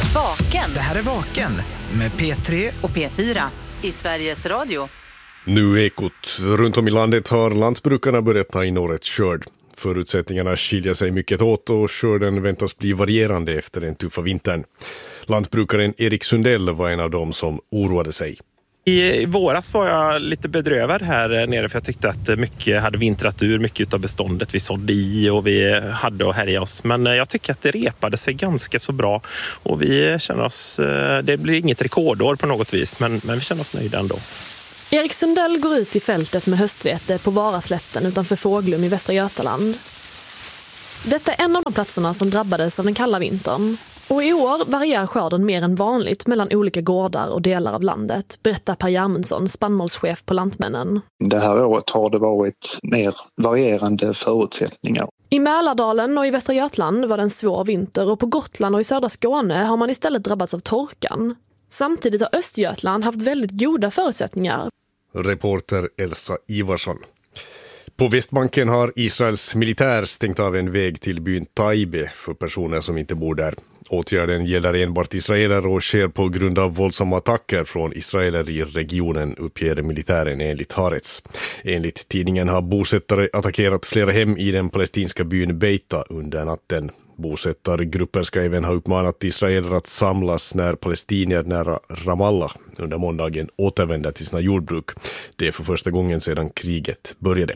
Vaken. Det här är Vaken med P3 och P4 i Sveriges Radio. Nu Ekot. Runt om i landet har lantbrukarna börjat ta in årets skörd. Förutsättningarna skiljer sig mycket åt och skörden väntas bli varierande efter den tuffa vintern. Lantbrukaren Erik Sundell var en av dem som oroade sig. I våras var jag lite bedrövad här nere för jag tyckte att mycket hade vintrat ur, mycket av beståndet vi sådde i och vi hade att härja oss. Men jag tycker att det repade sig ganska så bra och vi känner oss, det blir inget rekordår på något vis men vi känner oss nöjda ändå. Erik Sundell går ut i fältet med höstvete på Varaslätten utanför Fåglum i Västra Götaland. Detta är en av de platserna som drabbades av den kalla vintern. Och i år varierar skörden mer än vanligt mellan olika gårdar och delar av landet, berättar Per Järmundsson, spannmålschef på Lantmännen. Det här året har det varit mer varierande förutsättningar. I Mälardalen och i Västra Götaland var det en svår vinter och på Gotland och i södra Skåne har man istället drabbats av torkan. Samtidigt har Östergötland haft väldigt goda förutsättningar. Reporter Elsa Ivarsson. På Västbanken har Israels militär stängt av en väg till byn Taibe för personer som inte bor där. Åtgärden gäller enbart israeler och sker på grund av våldsamma attacker från israeler i regionen, uppger militären enligt Haaretz. Enligt tidningen har bosättare attackerat flera hem i den palestinska byn Beita under natten. Bosättargrupper ska även ha uppmanat israeler att samlas när palestinier nära Ramallah under måndagen återvänder till sina jordbruk. Det är för första gången sedan kriget började.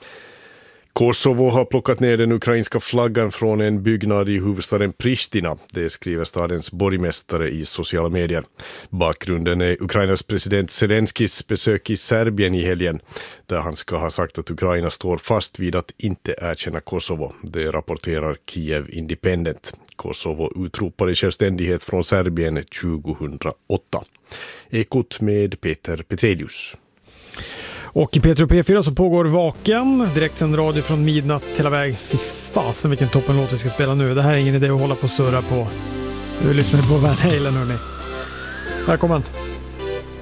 Kosovo har plockat ner den ukrainska flaggan från en byggnad i huvudstaden Pristina. Det skriver stadens borgmästare i sociala medier. Bakgrunden är Ukrainas president Zelenskis besök i Serbien i helgen, där han ska ha sagt att Ukraina står fast vid att inte erkänna Kosovo. Det rapporterar Kiev Independent. Kosovo utropade självständighet från Serbien 2008. Ekot med Peter Petrelius. Och i P3 och P4 så pågår Vaken, direktsänd radio från midnatt hela väg. Fy fasen vilken toppenlåt vi ska spela nu. Det här är ingen idé att hålla på och surra på. Du lyssnar på Van Halen, hörni. Välkommen.